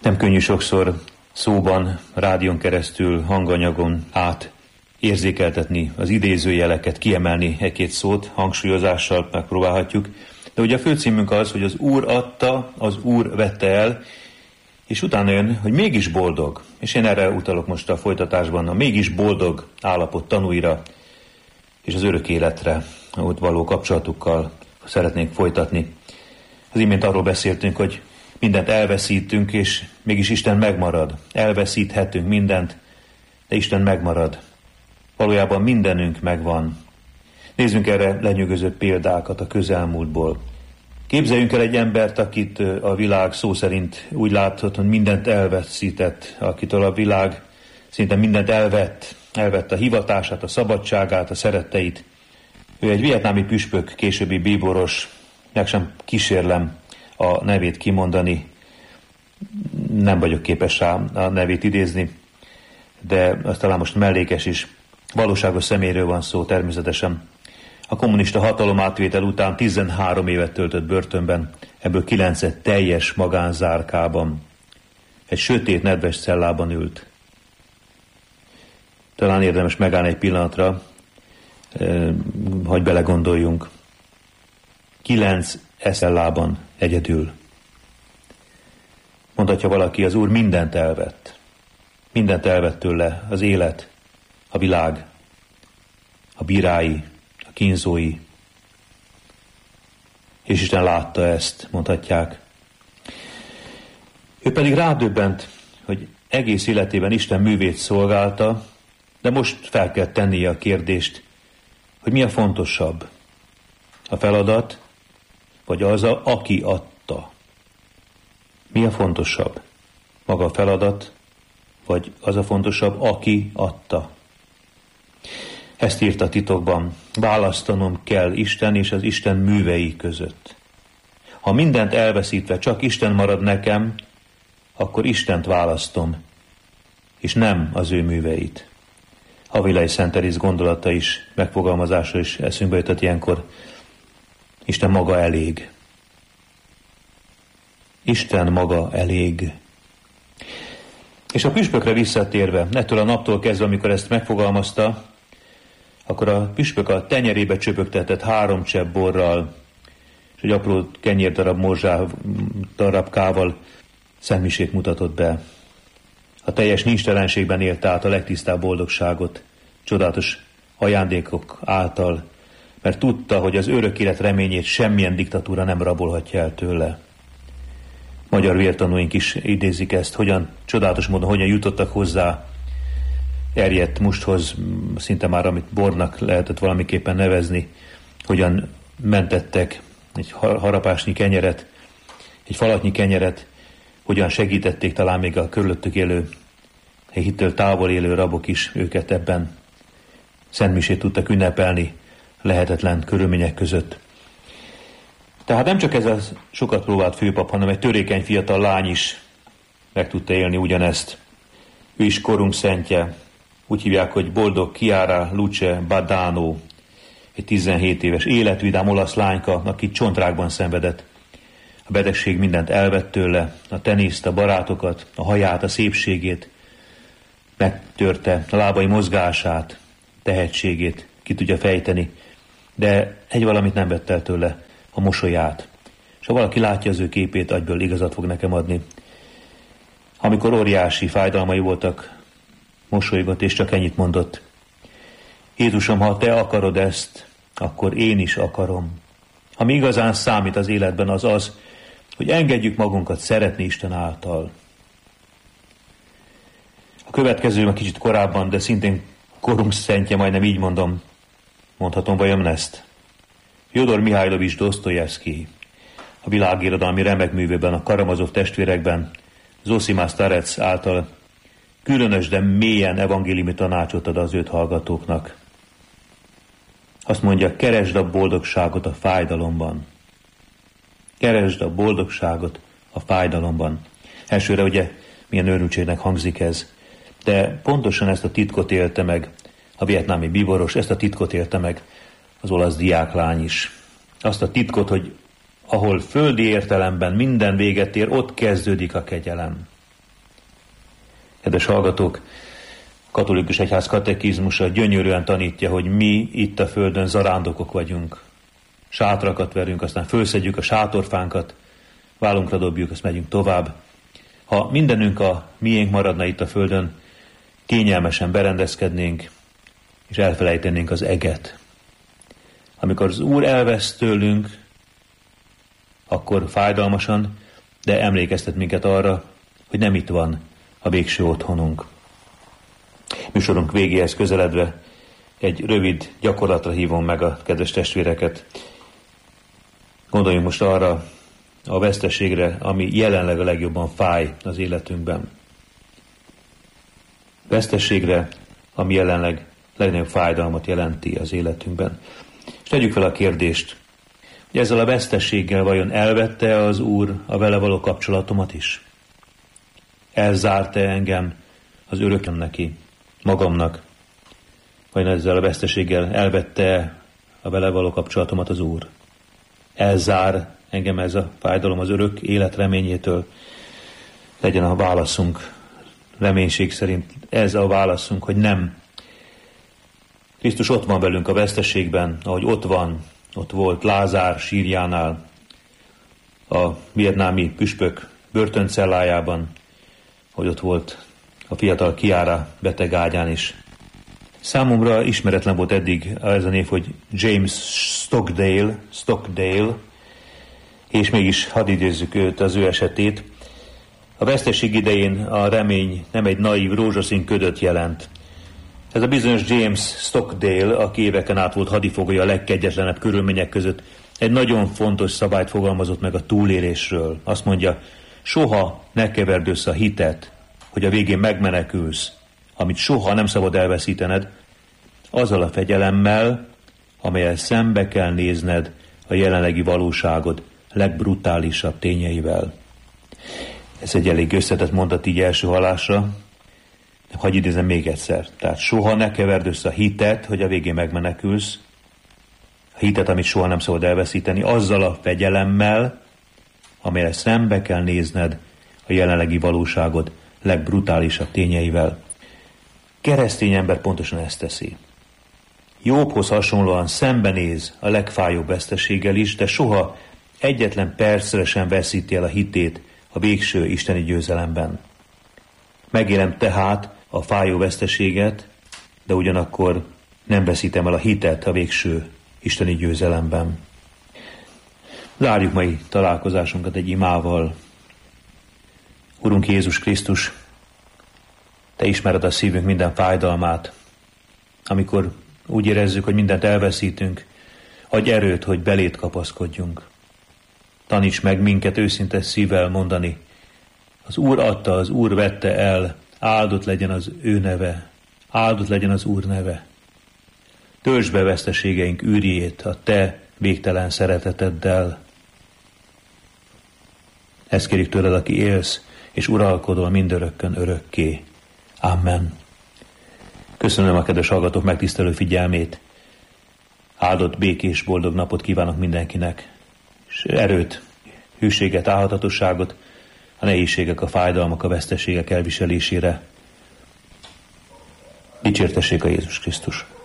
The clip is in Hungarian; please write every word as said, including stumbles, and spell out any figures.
Nem könnyű sokszor szóban, rádión keresztül, hanganyagon át érzékeltetni az idézőjeleket, kiemelni egy-két szót, hangsúlyozással megpróbálhatjuk. De ugye a főcímünk az, hogy az Úr adta, az Úr vette el, és utána jön, hogy mégis boldog. És én erre utalok most a folytatásban, a mégis boldog állapot tanúira, és az örök életre, ott való kapcsolatukkal szeretnénk folytatni. Az imént arról beszéltünk, hogy mindent elveszítünk, és mégis Isten megmarad. Elveszíthetünk mindent, de Isten megmarad. Valójában mindenünk megvan. Nézzünk erre lenyűgöző példákat a közelmúltból. Képzeljünk el egy embert, akit a világ szó szerint úgy láthat, hogy mindent elveszített, akitől a világ szinte mindent elvett, elvett a hivatását, a szabadságát, a szeretteit. Ő egy vietnámi püspök, későbbi bíboros, meg sem kísérlem a nevét kimondani, nem vagyok képes rá a nevét idézni, de az talán most mellékes is. Valóságos személyről van szó természetesen. A kommunista hatalom átvétel után tizenhárom évet töltött börtönben, ebből kilencet teljes magánzárkában. Egy sötét, nedves cellában ült. Talán érdemes megállni egy pillanatra, eh, hogy belegondoljunk. Kilenc eszellában egyedül. Mondhatja valaki, az Úr mindent elvett. Mindent elvett tőle, az élet, a világ, a bírái, a kínzói. És Isten látta ezt, mondhatják. Ő pedig rádöbbent, hogy egész életében Isten művét szolgálta, de most fel kell tennie a kérdést, hogy mi a fontosabb, a feladat, vagy az, a, aki adta. Mi a fontosabb? Maga a feladat, vagy az a fontosabb, aki adta? Ezt írt a titokban. Választanom kell Isten és az Isten művei között. Ha mindent elveszítve csak Isten marad nekem, akkor Istent választom, és nem az ő műveit. Avilai Szent Teréz gondolata is, megfogalmazása is eszünkbe jutott ilyenkor. Isten maga elég. Isten maga elég. És a püspökre visszatérve, ettől a naptól kezdve, amikor ezt megfogalmazta, akkor a püspök a tenyerébe csöpögtetett három csepp borral, és egy apró kenyérdarab morzsá darabkával szentmisét mutatott be. A teljes nincstelenségben élte át a legtisztább boldogságot, csodálatos ajándékok által, mert tudta, hogy az örök élet reményét semmilyen diktatúra nem rabolhatja el tőle. Magyar vértanúink is idézik ezt, hogyan csodálatos módon, hogyan jutottak hozzá erjedt musthoz, szinte már amit bornak lehetett valamiképpen nevezni, hogyan mentettek egy harapásnyi kenyeret, egy falatnyi kenyeret, hogyan segítették talán még a körülöttük élő, egy hittől távol élő rabok is őket ebben. Szentmisét tudtak ünnepelni lehetetlen körülmények között. Tehát nem csak ez a sokat próbált főpap, hanem egy törékeny fiatal lány is meg tudta élni ugyanezt. Ő is korunk szentje, úgy hívják, hogy boldog Chiara Luce Badano, egy tizenhét éves életvidám olasz lányka, aki csontrákban szenvedett. A betegség mindent elvett tőle, a teniszt, a barátokat, a haját, a szépségét, megtörte a lábai mozgását, tehetségét, ki tudja fejteni, de egy valamit nem vett el tőle, a mosolyát. És ha valaki látja az ő képét, agyből igazat fog nekem adni. Amikor óriási fájdalmai voltak, mosolygott, és csak ennyit mondott. Jézusom, ha te akarod ezt, akkor én is akarom. Ami igazán számít az életben, az az, hogy engedjük magunkat szeretni Isten által. A következő, a kicsit korábban, de szintén korunk szentje, majdnem így mondom, mondhatom vajon ezt. Fjodor Mihajlovics Dosztojevszkij, a világirodalmi remekművében, a Karamazov testvérekben, Zosima Starec által különös, de mélyen evangéliumi tanácsot ad az őt hallgatóknak. Azt mondja, keresd a boldogságot a fájdalomban. Keresd a boldogságot a fájdalomban. Elsőre ugye milyen őrültségnek hangzik ez, de pontosan ezt a titkot élte meg a vietnámi bíboros, ezt a titkot élte meg az olasz diáklány is. Azt a titkot, hogy ahol földi értelemben minden véget ér, ott kezdődik a kegyelem. Kedves hallgatók, katolikus egyház katekizmusa gyönyörűen tanítja, hogy mi itt a földön zarándokok vagyunk. Sátrakat verünk, aztán fölszedjük a sátorfánkat, vállunkra dobjuk, azt megyünk tovább. Ha mindenünk a miénk maradna itt a földön, kényelmesen berendezkednénk, és elfelejtenénk az eget. Amikor az Úr elvesz tőlünk, akkor fájdalmasan, de emlékeztet minket arra, hogy nem itt van a végső otthonunk. Műsorunk végéhez közeledve egy rövid gyakorlatra hívom meg a kedves testvéreket. Gondoljunk most arra a veszteségre, ami jelenleg a legjobban fáj az életünkben. Veszteségre, ami jelenleg legnagyobb fájdalmat jelenti az életünkben. És tegyük fel a kérdést, hogy ezzel a veszteséggel vajon elvette az Úr a vele való kapcsolatomat is? Elzárta engem az örököm neki, magamnak? Vajon ezzel a veszteséggel elvette a vele való kapcsolatomat az Úr? Elzár engem ez a fájdalom az örök élet reményétől? Legyen a válaszunk, reménység szerint ez a válaszunk, hogy nem. Krisztus ott van velünk a veszteségben, ahogy ott van, ott volt Lázár sírjánál, a vietnámi püspök börtöncellájában, hogy ott volt a fiatal Kiára beteg ágyán is. Számomra ismeretlen volt eddig ez a név, hogy James Stockdale, Stockdale, és mégis hadd idézzük őt, az ő esetét. A veszteség idején a remény nem egy naív rózsaszín ködöt jelent. Ez a bizonyos James Stockdale, aki éveken át volt hadifogolya a legkegyetlenebb körülmények között, egy nagyon fontos szabályt fogalmazott meg a túlélésről. Azt mondja, soha ne keverd össze a hitet, hogy a végén megmenekülsz, amit soha nem szabad elveszítened, azzal a fegyelemmel, amelyel szembe kell nézned a jelenlegi valóságod legbrutálisabb tényeivel. Ez egy elég összetett mondat így első hallásra, de hagyj idézem még egyszer. Tehát soha ne keverd össze a hitet, hogy a végén megmenekülsz, a hitet, amit soha nem szabad elveszíteni, azzal a fegyelemmel, amelyel szembe kell nézned a jelenlegi valóságod legbrutálisabb tényeivel. Keresztény ember pontosan ezt teszi. Jobbhoz hasonlóan szembenéz a legfájóbb veszteséggel is, de soha egyetlen percre sem veszíti el a hitét a végső isteni győzelemben. Megélem tehát a fájó veszteséget, de ugyanakkor nem veszítem el a hitet a végső isteni győzelemben. Zárjuk mai találkozásunkat egy imával. Urunk Jézus Krisztus, Te ismered a szívünk minden fájdalmát. Amikor úgy érezzük, hogy mindent elveszítünk, adj erőt, hogy belét kapaszkodjunk. Taníts meg minket őszinte szívvel mondani, az Úr adta, az Úr vette el, áldott legyen az ő neve, áldott legyen az Úr neve. Töltsd be veszteségeink űrjét a Te végtelen szereteteddel. Ezt kérjük tőled, aki élsz, és uralkodol mindörökkön örökké. Amen. Köszönöm a kedves hallgatók megtisztelő figyelmét. Áldott, békés, boldog napot kívánok mindenkinek, és erőt, hűséget, álhatatosságot a nehézségek, a fájdalmak, a veszteségek elviselésére. Dicsértessék a Jézus Krisztus!